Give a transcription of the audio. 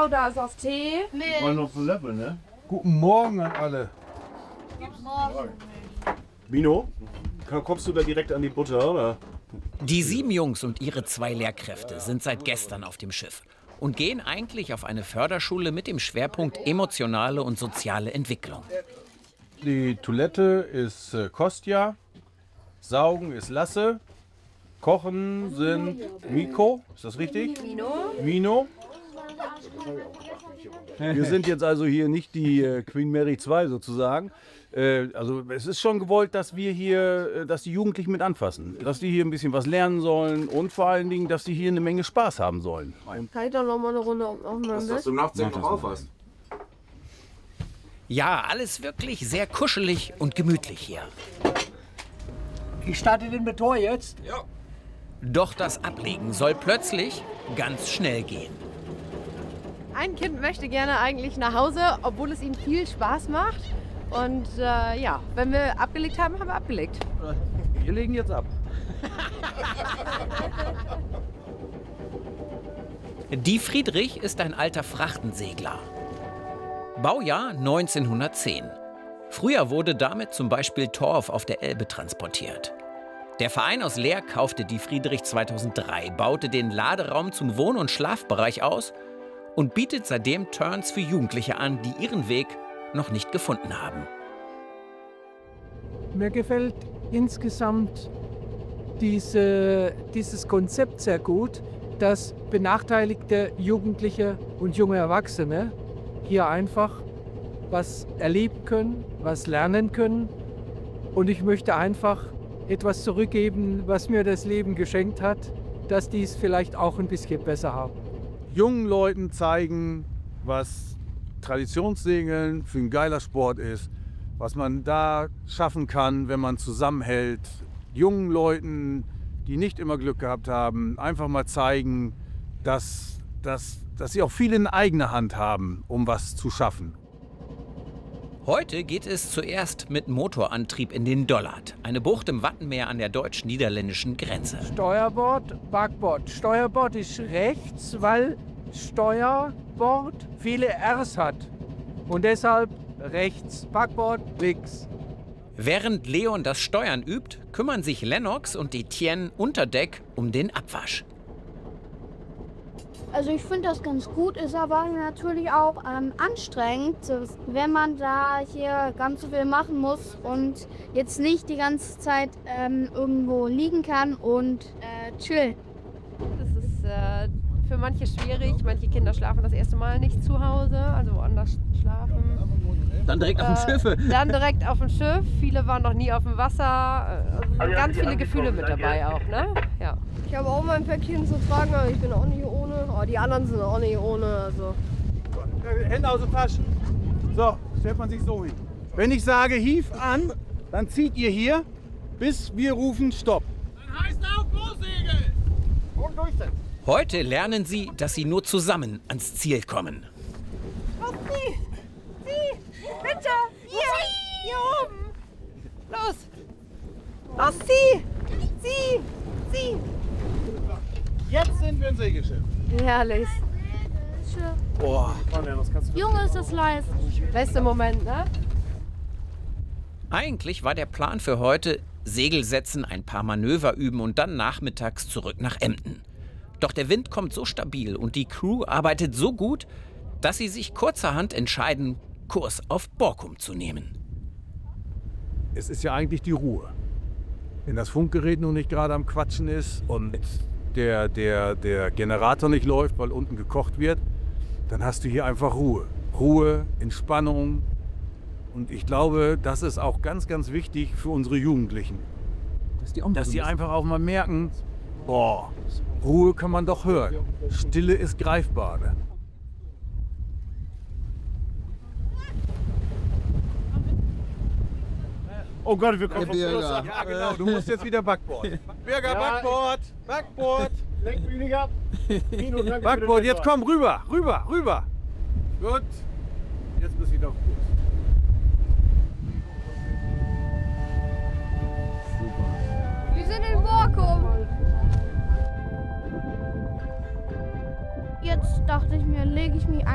Kakao, da ist auf Tee. Mal noch zu Level, ne? Guten Morgen an alle. Bino, kommst du da direkt an die Butter, oder? Die 7 Jungs und ihre 2 Lehrkräfte sind seit gestern auf dem Schiff und gehen eigentlich auf eine Förderschule mit dem Schwerpunkt emotionale und soziale Entwicklung. Die Toilette ist Kostja, Saugen ist Lasse, Kochen sind Miko, ist das richtig? Mino. Wir sind jetzt also hier nicht die Queen Mary 2 sozusagen. Also es ist schon gewollt, dass wir hier, dass die Jugendlichen mit anfassen, dass die hier ein bisschen was lernen sollen und vor allen Dingen, dass die hier eine Menge Spaß haben sollen. Kann ich doch noch mal eine Runde auf meinem Bett? du nachts noch auf hast. Ja, alles wirklich sehr kuschelig und gemütlich hier. Ich starte den Motor jetzt. Ja. Doch das Ablegen soll plötzlich ganz schnell gehen. Ein Kind möchte gerne eigentlich nach Hause, obwohl es ihm viel Spaß macht. Und ja, wenn wir abgelegt haben, haben wir abgelegt. Wir legen jetzt ab. Die Friedrich ist ein alter Frachtensegler. Baujahr 1910. Früher wurde damit zum Beispiel Torf auf der Elbe transportiert. Der Verein aus Leer kaufte die Friedrich 2003, baute den Laderaum zum Wohn- und Schlafbereich aus und bietet seitdem Turns für Jugendliche an, die ihren Weg noch nicht gefunden haben. Mir gefällt insgesamt dieses Konzept sehr gut, dass benachteiligte Jugendliche und junge Erwachsene hier einfach was erleben können, was lernen können. Und ich möchte einfach etwas zurückgeben, was mir das Leben geschenkt hat, dass die es vielleicht auch ein bisschen besser haben. Jungen Leuten zeigen, was Traditionssegeln für ein geiler Sport ist, was man da schaffen kann, wenn man zusammenhält. Jungen Leuten, die nicht immer Glück gehabt haben, einfach mal zeigen, dass sie auch viel in eigener Hand haben, um was zu schaffen. Heute geht es zuerst mit Motorantrieb in den Dollard, eine Bucht im Wattenmeer an der deutsch-niederländischen Grenze. Steuerbord, Backbord. Steuerbord ist rechts, weil Steuerbord viele R's hat. Und deshalb rechts, Backbord links. Während Leon das Steuern übt, kümmern sich Lennox und Etienne unter Deck um den Abwasch. Also ich finde das ganz gut, ist aber natürlich auch anstrengend, wenn man da hier ganz so viel machen muss und jetzt nicht die ganze Zeit irgendwo liegen kann und chillen. Das ist für manche schwierig. Manche Kinder schlafen das erste Mal nicht zu Hause, also woanders schlafen. Dann direkt auf dem Schiff. Dann direkt auf dem Schiff. Viele waren noch nie auf dem Wasser. Also ganz viele Gefühle mit dabei auch, ne? Ja. Ich habe auch mein Päckchen zu tragen, aber ich bin auch nicht ohne. Aber die anderen sind auch nicht ohne. Also. Hände aus den Taschen. So, stellt man sich so hin. Wenn ich sage, hief an, dann zieht ihr hier, bis wir rufen, stopp. Dann heißt auch Großsegel! Und durchsetzen. Heute lernen sie, dass sie nur zusammen ans Ziel kommen. Bitte! Hier oben! Los! Los, Sie! Jetzt sind wir ein Segelschiff. Herrlich. Boah. Junge, ist das leise. Beste Moment, ne? Eigentlich war der Plan für heute, Segel setzen, ein paar Manöver üben und dann nachmittags zurück nach Emden. Doch der Wind kommt so stabil und die Crew arbeitet so gut, dass sie sich kurzerhand entscheiden, Kurs auf Borkum zu nehmen. Es ist ja eigentlich die Ruhe. Wenn das Funkgerät nun nicht gerade am Quatschen ist und der Generator nicht läuft, weil unten gekocht wird, dann hast du hier einfach Ruhe. Ruhe, Entspannung. Und ich glaube, das ist auch ganz, ganz wichtig für unsere Jugendlichen. Dass die einfach auch mal merken, boah, Ruhe kann man doch hören. Stille ist greifbar. Ne? Oh Gott, wir kommen vom Birger. Fluss ab. Ja, genau, du musst jetzt wieder Backbord. Birger, Backbord, Backbord. Lenkbühne ab. Backbord, jetzt komm, rüber. Gut, jetzt bist du wieder auf Kurs. Wir sind in Borkum. Jetzt dachte ich mir, lege ich mich